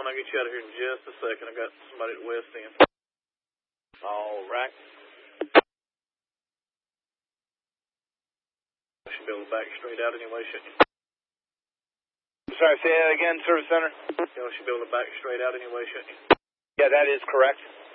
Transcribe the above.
I'll get you out of here in just a second. I got somebody at West End. All right. I should be able to back straight out anyway, shouldn't you? Sorry, say that again, Service Center. Y'all should be able to back straight out anyway, shouldn't you? Yeah, that is correct.